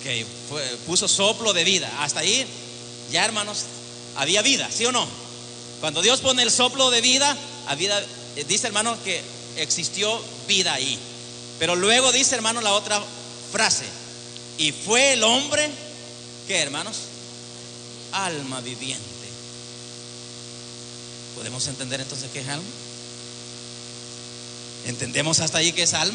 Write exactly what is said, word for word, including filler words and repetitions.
Ok, fue, puso soplo de vida. Hasta ahí, ya hermanos, había vida, ¿sí o no? Cuando Dios pone el soplo de vida, había, dice hermano que existió vida ahí. Pero luego dice hermano la otra frase: y fue el hombre, ¿qué hermanos? Alma viviente. ¿Podemos entender entonces qué es alma? ¿Entendemos hasta ahí qué es alma?